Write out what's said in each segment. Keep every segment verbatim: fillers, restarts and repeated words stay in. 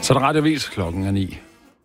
Så er der radiovis, klokken er ni.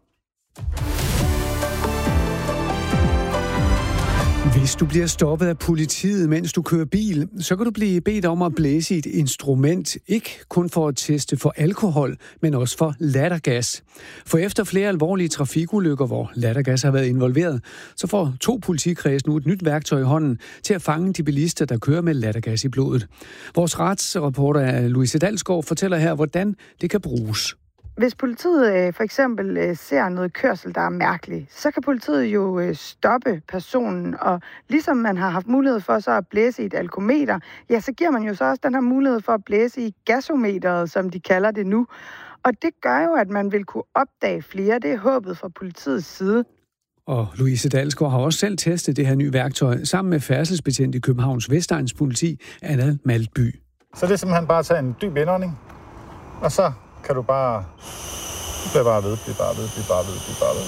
Hvis du bliver stoppet af politiet, mens du kører bil, så kan du blive bedt om at blæse i et instrument, ikke kun for at teste for alkohol, men også for lattergas. For efter flere alvorlige trafikulykker, hvor lattergas har været involveret, så får to politikredse nu et nyt værktøj i hånden til at fange de bilister, der kører med lattergas i blodet. Vores retsreporter Louise Dalsgaard fortæller her, hvordan det kan bruges. Hvis politiet øh, for eksempel øh, ser noget kørsel, der er mærkeligt, så kan politiet jo øh, stoppe personen, og ligesom man har haft mulighed for så at blæse i et alkometer, ja, så giver man jo så også den her mulighed for at blæse i gasometeret, som de kalder det nu. Og det gør jo, at man vil kunne opdage flere. Det er håbet fra politiets side. Og Louise Dalsgaard har også selv testet det her nye værktøj sammen med færdselsbetjent i Københavns Vestegns politi, Anna Maltby. Så det er simpelthen bare at tage en dyb indånding, og så kan du bare... Du bliver bare ved, bliver bare ved, bliver bare ved, bliver bare ved.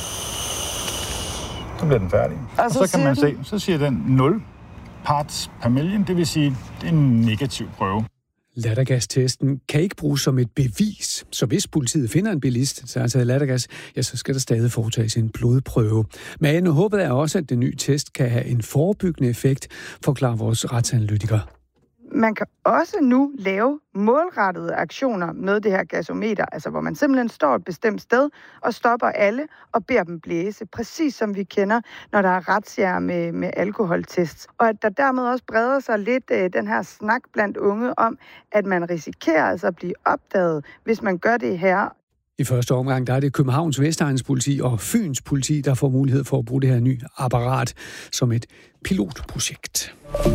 Så bliver den færdig. Og, og så, så kan man den... se, så siger den nul parts per million, det vil sige, det er en negativ prøve. Lattergastesten kan ikke bruges som et bevis, så hvis politiet finder en bilist, der har taget lattergas, ja, så skal der stadig foretages en blodprøve. Men håbet er også, at den nye test kan have en forebyggende effekt, forklarer vores retsanalytiker. Man kan også nu lave målrettede aktioner med det her gasometer, altså hvor man simpelthen står et bestemt sted og stopper alle og beder dem blæse, præcis som vi kender, når der er razziaer med, med alkoholtests. Og at der dermed også breder sig lidt øh, den her snak blandt unge om, at man risikerer altså at blive opdaget, hvis man gør det her. I første omgang der er det Københavns Vestegns politi og Fyns politi, der får mulighed for at bruge det her nye apparat som et pilotprojekt.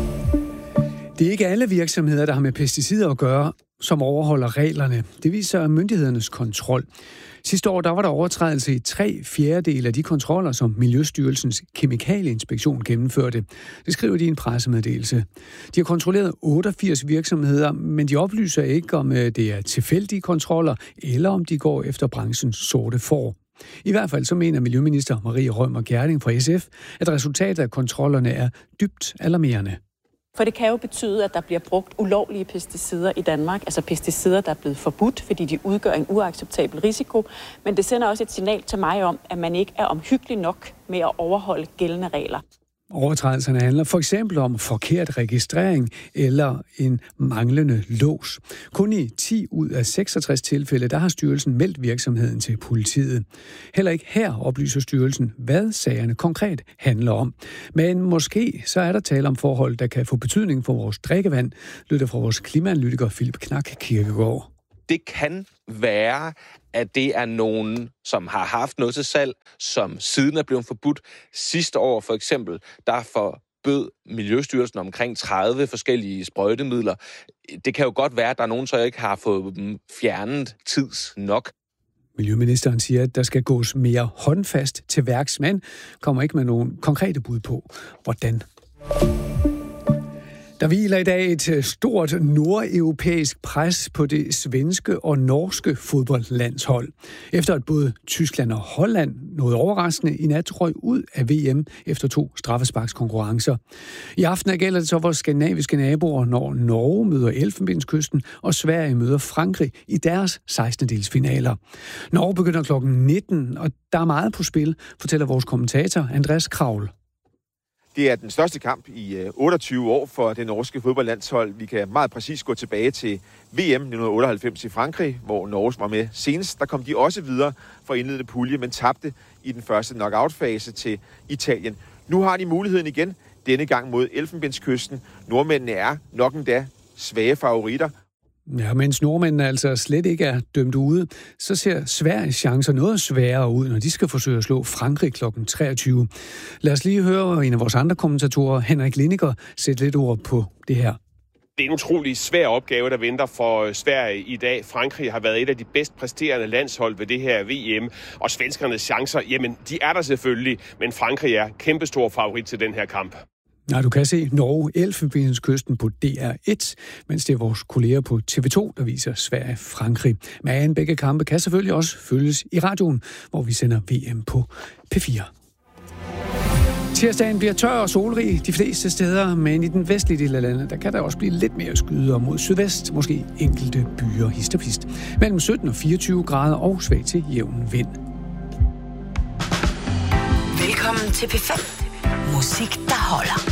Det er ikke alle virksomheder, der har med pesticider at gøre, som overholder reglerne. Det viser myndighedernes kontrol. Sidste år der var der overtrædelse i tre fjerdedele af de kontroller, som Miljøstyrelsens kemikalieinspektion gennemførte. Det skriver de i en pressemeddelelse. De har kontrolleret otteogfirs virksomheder, men de oplyser ikke, om det er tilfældige kontroller, eller om de går efter branchens sorte får. I hvert fald så mener miljøminister Marie Rømer Gjerding fra S F, at resultatet af kontrollerne er dybt alarmerende. For det kan jo betyde, at der bliver brugt ulovlige pesticider i Danmark, altså pesticider, der er blevet forbudt, fordi de udgør en uacceptabel risiko. Men det sender også et signal til mig om, at man ikke er omhyggelig nok med at overholde gældende regler. Overtrædelserne handler for eksempel om forkert registrering eller en manglende lås. Kun i ti ud af seksogtres tilfælde, der har styrelsen meldt virksomheden til politiet. Heller ikke her oplyser styrelsen, hvad sagerne konkret handler om. Men måske så er der tale om forhold, der kan få betydning for vores drikkevand, lyder fra vores klimaanalytiker Philip Knak Kirkegaard. Det kan være, at det er nogen, som har haft noget til salg, som siden er blevet forbudt. Sidste år for eksempel, der forbød Miljøstyrelsen omkring tredive forskellige sprøjtemidler. Det kan jo godt være, at der er nogen, der ikke har fået dem fjernet tids nok. Miljøministeren siger, at der skal gås mere håndfast til værks, men kommer ikke med nogen konkrete bud på, hvordan. Der hviler i dag et stort nordeuropæisk pres på det svenske og norske fodboldlandshold. Efter at både Tyskland og Holland, noget overraskende, i nat røg ud af V M efter to straffesparkskonkurrencer. I aften gælder det så vores skandinaviske naboer, når Norge møder Elfenbenskysten, og Sverige møder Frankrig i deres sekstendedelsfinaler. Norge begynder klokken nitten, og der er meget på spil, fortæller vores kommentator Andreas Kravl. Det er den største kamp i otteogtyve år for det norske fodboldlandshold. Vi kan meget præcis gå tilbage til V M nitten otteoghalvfems i Frankrig, hvor Norge var med senest. Der kom de også videre for indledende pulje, men tabte i den første knockout-fase til Italien. Nu har de muligheden igen, denne gang mod Elfenbenskysten. Nordmændene er nok endda svage favoritter. Ja, mens nordmændene altså slet ikke er dømt ude, så ser Sveriges chancer noget sværere ud, når de skal forsøge at slå Frankrig klokken treogtyve. Lad os lige høre en af vores andre kommentatorer, Henrik Lindiger, sætte lidt ord på det her. Det er en utrolig svær opgave, der venter for Sverige i dag. Frankrig har været et af de bedst præsterende landshold ved det her V M, og svenskernes chancer, jamen, de er der selvfølgelig, men Frankrig er kæmpestor favorit til den her kamp. Nej, du kan se Norge Elfenbenskysten på D R et, mens det er vores kolleger på T V to, der viser Sverige-Frankrig. Men begge kampe kan selvfølgelig også følges i radioen, hvor vi sender V M på P fire. Tirsdagen bliver tør og solrig de fleste steder, men i den vestlige del af landet, der kan der også blive lidt mere skyder mod sydvest, måske enkelte byer hist og pist. Mellem sytten og fireogtyve grader og svag til jævn vind. Velkommen til P fem. Musik, der holder.